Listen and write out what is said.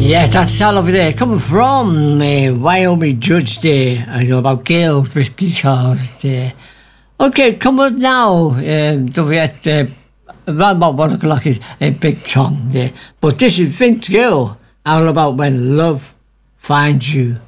Yes, that's all over there. Coming from Wyoming Judge there. I know about Gail Risky Charles there. Okay, come on now. Don't forget, around about 1 o'clock is Big Tom there. But this is Vince Gill, all about when love finds you.